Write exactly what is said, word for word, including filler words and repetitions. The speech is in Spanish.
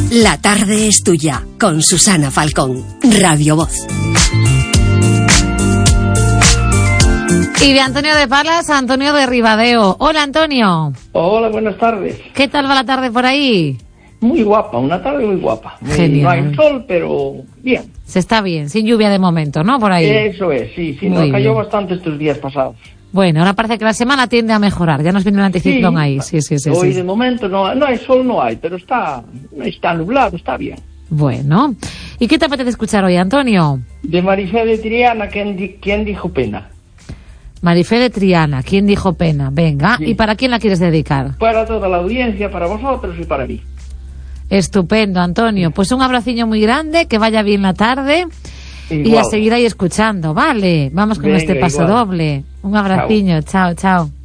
La tarde es tuya, con Susana Falcón, Radio Voz. Y de Antonio de Palas a Antonio de Ribadeo. Hola, Antonio. Hola, buenas tardes. ¿Qué tal va la tarde por ahí? Muy guapa, una tarde muy guapa. Genial. No hay sol, pero bien. Se está bien, sin lluvia de momento, ¿no? Por ahí. Eso es, sí, sí, Muy nos cayó bien. bastante estos días pasados. Bueno, ahora parece que la semana tiende a mejorar. Ya nos viene un anticiclón Sí, ahí. Sí, sí, sí. Hoy sí. de momento no, no hay sol, no hay, pero está, está nublado, está bien. Bueno. ¿Y qué te apetece escuchar hoy, Antonio? De Marifé de Triana, ¿quién, di- quién dijo pena? Marifé de Triana, ¿quién dijo pena? Venga, Sí. ¿y para quién la quieres dedicar? Para toda la audiencia, para vosotros y para mí. Estupendo, Antonio. Pues un abraciño muy grande, que vaya bien la tarde y Igual. a seguir ahí escuchando, ¿vale? Vamos con Venga, este paso igual. doble. Un abraciño, chao, chao.